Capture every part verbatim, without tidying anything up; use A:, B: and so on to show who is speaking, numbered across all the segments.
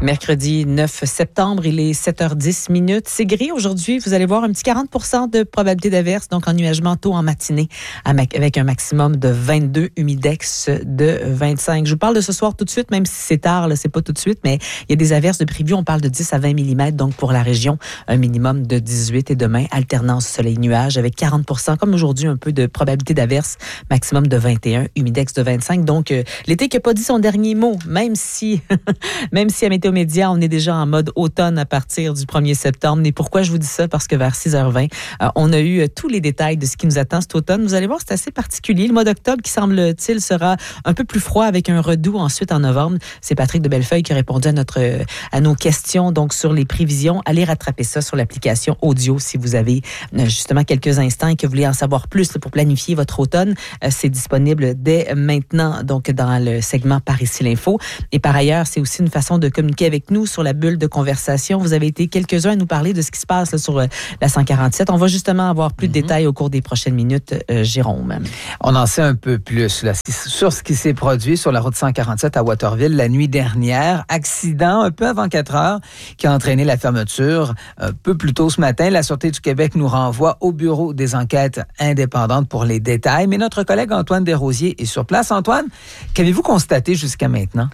A: Mercredi neuf septembre, il est sept heures dix minutes. C'est gris aujourd'hui. Vous allez voir un petit quarante pour cent de probabilité d'averse, donc ennuagement tôt en matinée avec un maximum de vingt-deux, humidex de vingt-cinq. Je vous parle de ce soir tout de suite, même si c'est tard, là, c'est pas tout de suite, mais il y a des averses de prévues. On parle de dix à vingt millimètres, donc pour la région, un minimum de dix-huit. Et demain, alternance soleil-nuage avec quarante pour cent, comme aujourd'hui, un peu de probabilité d'averse, maximum de vingt et un, humidex de vingt-cinq. Donc, euh, l'été qui n'a pas dit son dernier mot, même si, même si à Météo Média, on est déjà en mode automne à partir du premier septembre. Et pourquoi je vous dis ça? Parce que vers six heures vingt, euh, on a eu euh, tous les détails de ce qui nous attend cet automne. Vous allez voir, c'est assez particulier. Le mois d'octobre, qui semble-t-il, sera un peu plus froid avec un redout ensuite en novembre. C'est Patrick de Bellefeuille qui a répondu à, notre, euh, à nos questions donc sur les prévisions. Allez rattraper ça sur l'application audio si vous avez euh, justement quelques instants et que vous voulez en savoir plus là, pour planifier votre automne. Euh, c'est disponible dès maintenant donc dans le segment Par ici l'info. Et par ailleurs, c'est aussi une façon de communiquer avec nous sur la bulle de conversation. Vous avez été quelques-uns à nous parler de ce qui se passe là, sur euh, la cent quarante-sept. On va justement avoir plus de mm-hmm. détails au cours des prochaines minutes, euh, Jérôme.
B: On en sait un peu plus là, sur ce qui s'est produit sur la route cent quarante-sept à Waterville la nuit dernière. Accident un peu avant quatre heures qui a entraîné la fermeture. Un peu plus tôt ce matin, la Sûreté du Québec nous renvoie au bureau des enquêtes indépendantes pour les détails. Mais notre collègue Antoine Desrosiers est sur place. Antoine, qu'avez-vous constaté jusqu'à maintenant?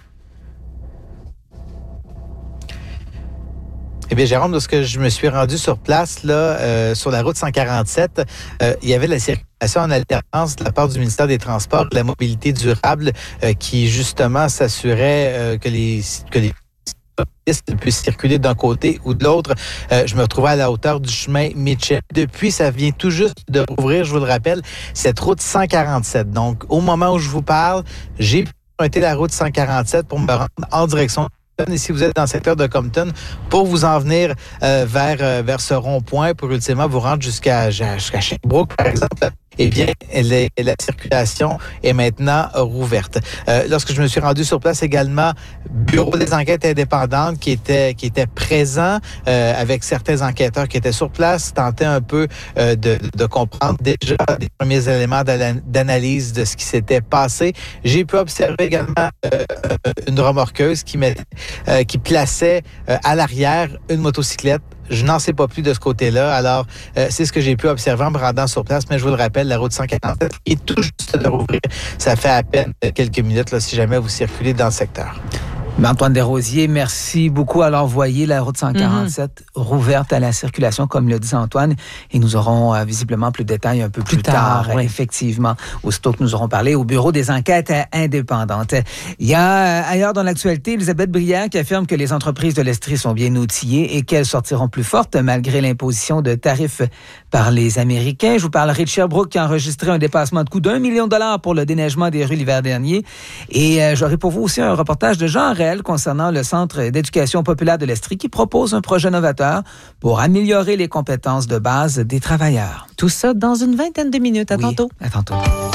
C: Eh bien, Jérôme, lorsque je me suis rendu sur place, là, euh, sur la route cent quarante-sept, euh, il y avait la circulation en alternance de la part du ministère des Transports et de la Mobilité durable euh, qui, justement, s'assurait euh, que les, que les pistes puissent circuler d'un côté ou de l'autre. Euh, je me retrouvais à la hauteur du chemin Mitchell. Depuis, ça vient tout juste de rouvrir, je vous le rappelle, cette route cent quarante-sept. Donc, au moment où je vous parle, j'ai emprunté la route cent quarante-sept pour me rendre en direction et si vous êtes dans le secteur de Compton, pour vous en venir euh, vers, euh, vers ce rond-point, pour ultimement vous rendre jusqu'à, jusqu'à Sherbrooke, par exemple, eh bien, les, la circulation est maintenant rouverte. Euh, lorsque je me suis rendu sur place également, bureau des enquêtes indépendantes qui était qui était présent euh, avec certains enquêteurs qui étaient sur place, tentaient un peu euh, de, de comprendre déjà les premiers éléments d'analyse de ce qui s'était passé. J'ai pu observer également euh, une remorqueuse qui met, euh, qui plaçait euh, à l'arrière une motocyclette. Je n'en sais pas plus de ce côté-là. Alors, euh, c'est ce que j'ai pu observer en me rendant sur place. Mais je vous le rappelle, la route cent quarante-sept est tout juste de rouvrir. Ça fait à peine quelques minutes là, si jamais vous circulez dans le secteur.
B: Mais Antoine Desrosiers, merci beaucoup. Alors, voyez la route cent quarante-sept mm-hmm. rouverte à la circulation, comme le disait Antoine, et nous aurons euh, visiblement plus de détails un peu plus, plus tard, tard oui. effectivement, aussitôt que nous aurons parlé au bureau des enquêtes indépendantes. Il y a euh, ailleurs dans l'actualité, Elisabeth Brière qui affirme que les entreprises de l'Estrie sont bien outillées et qu'elles sortiront plus fortes malgré l'imposition de tarifs par les Américains. Je vous parlerai de Sherbrooke qui a enregistré un dépassement de coût d'un million de dollars pour le déneigement des rues l'hiver dernier. Et euh, j'aurai pour vous aussi un reportage de Jean concernant le Centre d'éducation populaire de l'Estrie qui propose un projet novateur pour améliorer les compétences de base des travailleurs.
A: Tout ça dans une vingtaine de minutes. À
B: oui,
A: tantôt.
B: À tantôt.